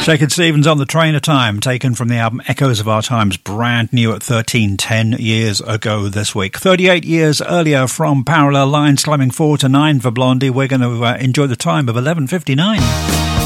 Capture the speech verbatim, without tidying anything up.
Shakin' Stevens on the Train of Time, taken from the album Echoes of Our Times, brand new at thirteen, ten years ago this week. thirty-eight years earlier from Parallel Lines, climbing four to nine for Blondie. We're going to uh, enjoy the time of eleven fifty-nine.